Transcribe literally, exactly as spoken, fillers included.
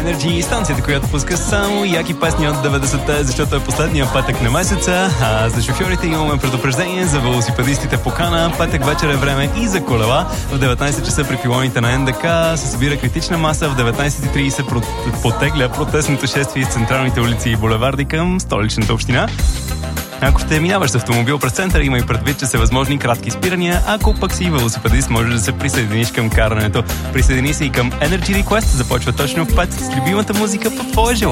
Energy, станцията, която пуска само яки песни от деветдесетте, защото е последния петък на месеца. А за шофьорите имаме предупреждение, за велосипедистите покана. Петък вечер е време и за колела. В деветнайсет часа при пилоните на Ен Де Ка се събира критична маса. В деветнайсет и трийсет потегля протестното шествие с централните улици и булеварди към столичната община. Ако ще минаваш с автомобил през центъра, има и предвид, че са възможни кратки спирания. Ако пък си велосипедист, можеш да се присъединиш към карането. Присъедини се и към Energy Request. Започва точно в пет с любимата музика по твоя желание.